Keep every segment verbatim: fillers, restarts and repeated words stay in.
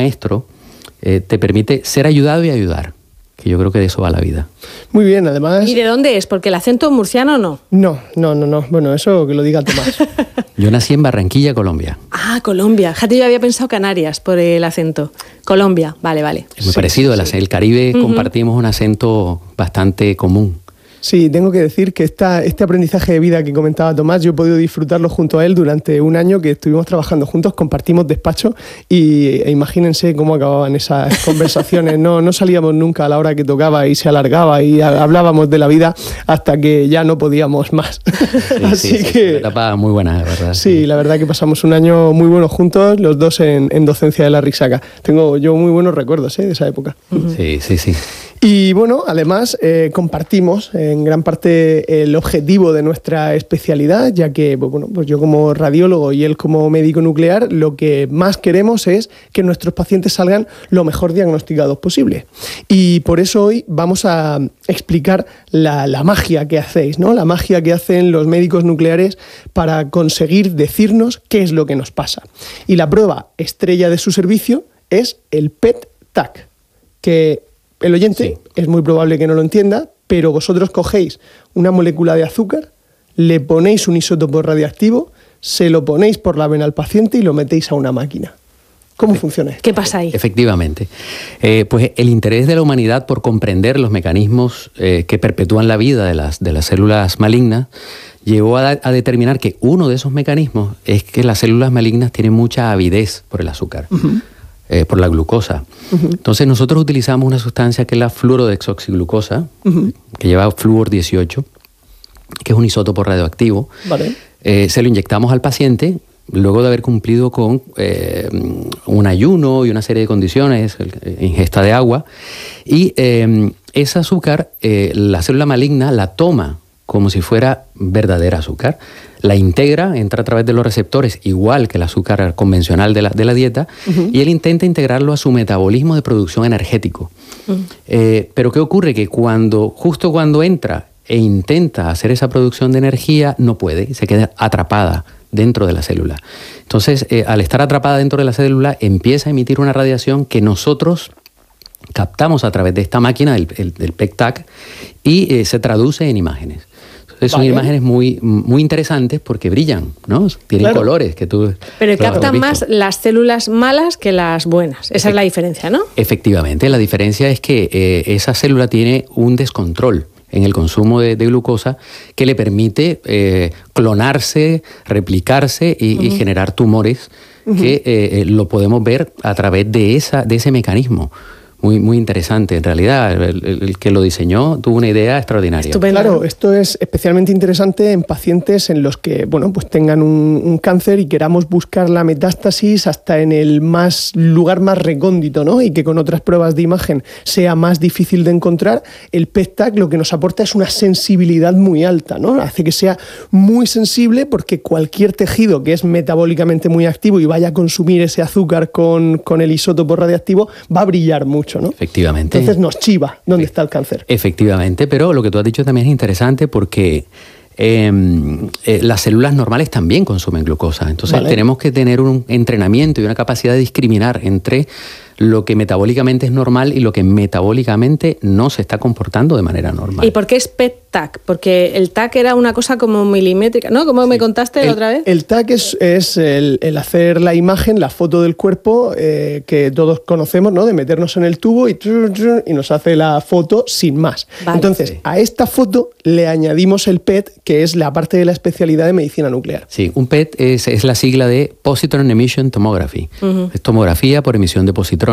maestro, eh, te permite ser ayudado y ayudar. Que yo creo que de eso va la vida. Muy bien, además... ¿Y de dónde es? ¿Porque el acento murciano no? No, no, no, no. Bueno, eso que lo diga Tomás. Yo nací en Barranquilla, Colombia. Ah, Colombia. Fíjate, yo había pensado Canarias por el acento. Colombia, vale, vale. Es muy Sí, parecido, sí, el, sí. el Caribe Uh-huh. compartimos un acento bastante común. Sí, tengo que decir que esta, este aprendizaje de vida que comentaba Tomás, yo he podido disfrutarlo junto a él durante un año que estuvimos trabajando juntos, compartimos despacho y e imagínense cómo acababan esas conversaciones. No, no salíamos nunca a la hora que tocaba y se alargaba y a, hablábamos de la vida hasta que ya no podíamos más. Sí, Así sí, sí, que... una etapa muy buena, de verdad. Sí, la verdad que pasamos un año muy bueno juntos, los dos en, en docencia de la Risaca. Tengo yo muy buenos recuerdos ¿eh? de esa época. Uh-huh. Sí, sí, sí. Y bueno, además eh, compartimos en gran parte el objetivo de nuestra especialidad, ya que pues, bueno, pues yo como radiólogo y él como médico nuclear, lo que más queremos es que nuestros pacientes salgan lo mejor diagnosticados posible. Y por eso hoy vamos a explicar la, la magia que hacéis, ¿no? La magia que hacen los médicos nucleares para conseguir decirnos qué es lo que nos pasa. Y la prueba estrella de su servicio es el P E T T A C, que el oyente Sí. es muy probable que no lo entienda, pero vosotros cogéis una molécula de azúcar, le ponéis un isótopo radioactivo, se lo ponéis por la vena al paciente y lo metéis a una máquina. ¿Cómo funciona esto? ¿Qué pasa ahí? Efectivamente. Eh, pues el interés de la humanidad por comprender los mecanismos eh, que perpetúan la vida de las, de las células malignas llevó a, a determinar que uno de esos mecanismos es que las células malignas tienen mucha avidez por el azúcar. Uh-huh. Eh, por la glucosa. Uh-huh. Entonces nosotros utilizamos una sustancia que es la fluorodesoxiglucosa, uh-huh. que lleva flúor dieciocho, que es un isótopo radioactivo. Vale. Eh, se lo inyectamos al paciente luego de haber cumplido con eh, un ayuno y una serie de condiciones, ingesta de agua, y eh, ese azúcar, eh, la célula maligna la toma como si fuera verdadera azúcar, la integra, entra a través de los receptores, igual que el azúcar convencional de la, de la dieta, uh-huh. y él intenta integrarlo a su metabolismo de producción energético. Uh-huh. Eh, pero ¿qué ocurre? Que cuando, justo cuando entra e intenta hacer esa producción de energía, no puede, se queda atrapada dentro de la célula. Entonces, eh, al estar atrapada dentro de la célula, empieza a emitir una radiación que nosotros captamos a través de esta máquina, el, el, el P E T T A C, y eh, se traduce en imágenes. Entonces, vale. Son imágenes muy, muy interesantes porque brillan, ¿no? Tienen claro. colores que tú... Pero captan más las células malas que las buenas. Esa Efect- es la diferencia, ¿no? Efectivamente. La diferencia es que eh, esa célula tiene un descontrol en el consumo de, de glucosa que le permite eh, clonarse, replicarse y, uh-huh. y generar tumores uh-huh. que eh, lo podemos ver a través de, esa, de ese mecanismo. Muy, muy interesante. En realidad, el, el, el que lo diseñó tuvo una idea extraordinaria. Estupendo. Claro, esto es especialmente interesante en pacientes en los que bueno, pues tengan un, un cáncer y queramos buscar la metástasis hasta en el más lugar más recóndito, ¿no? Y que con otras pruebas de imagen sea más difícil de encontrar. El P E T T A C lo que nos aporta es una sensibilidad muy alta, ¿no? Hace que sea muy sensible porque cualquier tejido que es metabólicamente muy activo y vaya a consumir ese azúcar con, con el isótopo radioactivo va a brillar mucho, ¿no? Efectivamente. Entonces nos chiva dónde está el cáncer. Efectivamente, pero lo que tú has dicho también es interesante porque eh, eh, las células normales también consumen glucosa. Entonces vale. tenemos que tener un entrenamiento y una capacidad de discriminar entre lo que metabólicamente es normal y lo que metabólicamente no se está comportando de manera normal. ¿Y por qué es P E T T A C? Porque el T A C era una cosa como milimétrica, ¿no? ¿Cómo sí. me contaste el, la otra vez? El T A C es, es el, el hacer la imagen, la foto del cuerpo eh, que todos conocemos, ¿no? De meternos en el tubo y, y nos hace la foto sin más. Vale. Entonces, sí. a esta foto le añadimos el P E T, que es la parte de la especialidad de medicina nuclear. Sí, un P E T es, es la sigla de Positron Emission Tomography. Uh-huh. Es tomografía por emisión de positrones.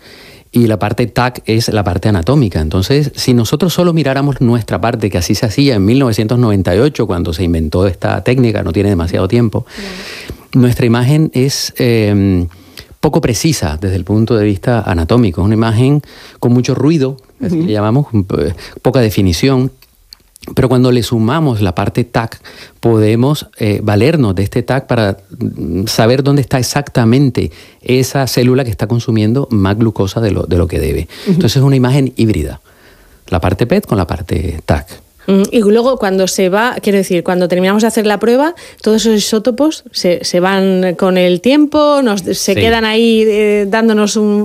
Y la parte T A C es la parte anatómica. Entonces, si nosotros solo miráramos nuestra parte, que así se hacía en mil novecientos noventa y ocho, cuando se inventó esta técnica, no tiene demasiado tiempo, uh-huh. nuestra imagen es eh, poco precisa desde el punto de vista anatómico. Es una imagen con mucho ruido, uh-huh. así le llamamos, poca definición. Pero cuando le sumamos la parte T A C, podemos eh, valernos de este T A C para saber dónde está exactamente esa célula que está consumiendo más glucosa de lo, de lo que debe. Uh-huh. Entonces es una imagen híbrida, la parte P E T con la parte T A C. Y luego cuando se va, quiero decir, cuando terminamos de hacer la prueba, todos esos isótopos se, se van con el tiempo, nos, se sí. quedan ahí eh, dándonos un